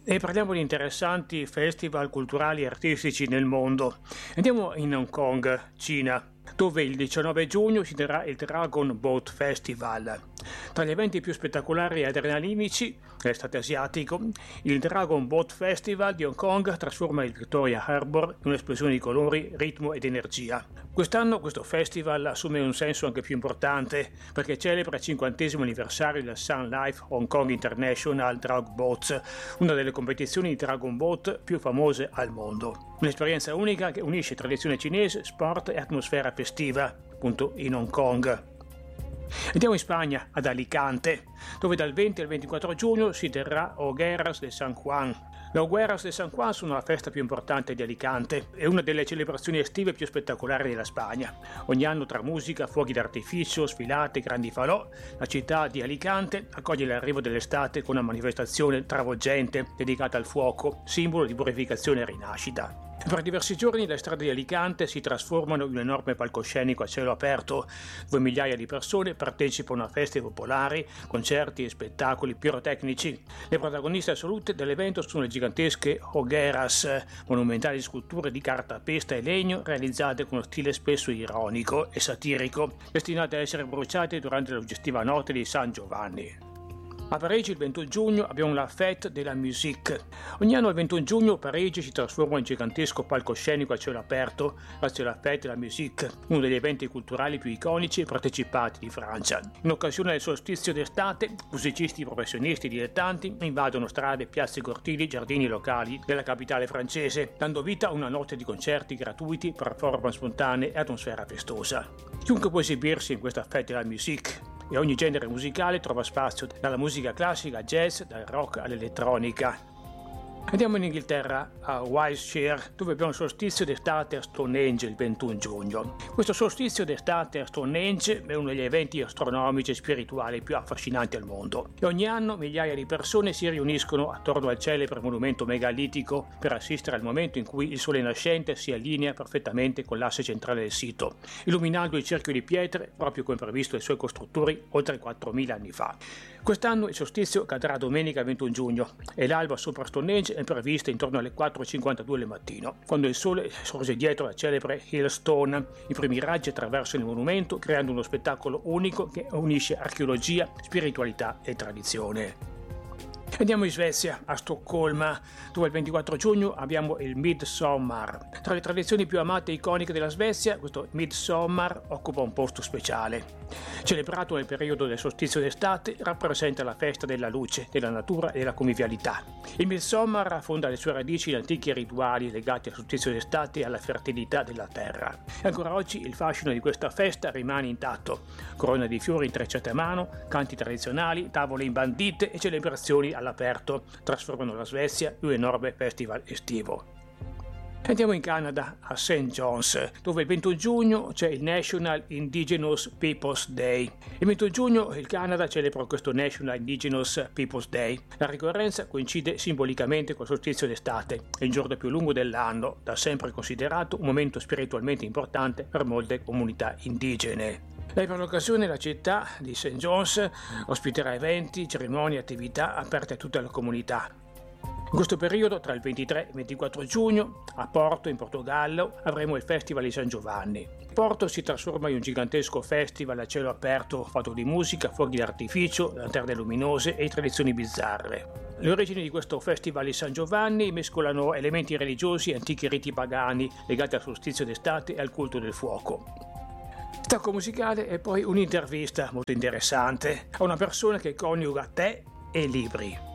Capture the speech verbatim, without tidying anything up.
E parliamo di interessanti festival culturali e artistici nel mondo. Andiamo in Hong Kong, Cina, dove il diciannove giugno si terrà il Dragon Boat Festival. Tra gli eventi più spettacolari e adrenalinici dell'estate asiatico, il Dragon Boat Festival di Hong Kong trasforma il Victoria Harbour in un'esplosione di colori, ritmo ed energia. Quest'anno questo festival assume un senso anche più importante perché celebra il cinquantesimo anniversario del Sun Life Hong Kong International Drag Boats, una delle competizioni di Dragon Boat più famose al mondo. Un'esperienza unica che unisce tradizione cinese, sport e atmosfera festiva, appunto in Hong Kong. Andiamo in Spagna, ad Alicante, dove dal venti al ventiquattro giugno si terrà Hogueras de San Juan. Le Hogueras de San Juan sono la festa più importante di Alicante e una delle celebrazioni estive più spettacolari della Spagna. Ogni anno tra musica, fuochi d'artificio, sfilate, grandi falò, la città di Alicante accoglie l'arrivo dell'estate con una manifestazione travolgente dedicata al fuoco, simbolo di purificazione e rinascita. Per diversi giorni le strade di Alicante si trasformano in un enorme palcoscenico a cielo aperto, dove migliaia di persone partecipano a feste popolari, concerti e spettacoli pirotecnici. Le protagoniste assolute dell'evento sono le gigantesche hogueras, monumentali sculture di carta, pesta e legno realizzate con uno stile spesso ironico e satirico, destinate a essere bruciate durante la suggestiva notte di San Giovanni. A Parigi il ventuno giugno abbiamo la Fête de la Musique. Ogni anno il ventuno giugno Parigi si trasforma in gigantesco palcoscenico a cielo aperto grazie alla Fête de la Musique, uno degli eventi culturali più iconici e partecipati di Francia. In occasione del solstizio d'estate, musicisti professionisti e dilettanti invadono strade, piazze, cortili, giardini locali della capitale francese, dando vita a una notte di concerti gratuiti, performance spontanee e atmosfera festosa. Chiunque può esibirsi in questa Fête de la Musique, e ogni genere musicale trova spazio, dalla musica classica al jazz, dal rock all'elettronica. Andiamo in Inghilterra, a Wiltshire, dove abbiamo il solstizio d'estate a Stonehenge il ventuno giugno. Questo solstizio d'estate a Stonehenge è uno degli eventi astronomici e spirituali più affascinanti al mondo. E ogni anno migliaia di persone si riuniscono attorno al celebre monumento megalitico per assistere al momento in cui il sole nascente si allinea perfettamente con l'asse centrale del sito, illuminando il cerchio di pietre proprio come previsto dai suoi costruttori oltre quattromila anni fa. Quest'anno il solstizio cadrà domenica ventuno giugno e l'alba sopra Stonehenge è prevista intorno alle quattro e cinquantadue del mattino, quando il sole sorge dietro la celebre Hill Stone. I primi raggi attraversano il monumento creando uno spettacolo unico che unisce archeologia, spiritualità e tradizione. Andiamo in Svezia, a Stoccolma, dove il ventiquattro giugno abbiamo il Midsommar. Tra le tradizioni più amate e iconiche della Svezia, questo Midsommar occupa un posto speciale. Celebrato nel periodo del solstizio d'estate, rappresenta la festa della luce, della natura e della convivialità. Il Midsommar affonda le sue radici in antichi rituali legati al solstizio d'estate e alla fertilità della terra. E ancora oggi il fascino di questa festa rimane intatto. Corona di fiori intrecciate a mano, canti tradizionali, tavole imbandite e celebrazioni all'aperto trasformano la Svezia in un enorme festival estivo. Andiamo in Canada, a Saint John's, dove il ventuno giugno c'è il National Indigenous Peoples Day. Il ventuno giugno il Canada celebra questo National Indigenous Peoples Day. La ricorrenza coincide simbolicamente col solstizio d'estate, il giorno più lungo dell'anno, da sempre considerato un momento spiritualmente importante per molte comunità indigene. E per l'occasione la città di Saint John's ospiterà eventi, cerimonie e attività aperte a tutta la comunità. In questo periodo, tra il ventitré e il ventiquattro giugno, a Porto, in Portogallo, avremo il Festival di San Giovanni. Porto si trasforma in un gigantesco festival a cielo aperto fatto di musica, fuochi d'artificio, lanterne luminose e tradizioni bizzarre. Le origini di questo Festival di San Giovanni mescolano elementi religiosi e antichi riti pagani legati al solstizio d'estate e al culto del fuoco. Stacco musicale e poi un'intervista molto interessante a una persona che coniuga tè e libri.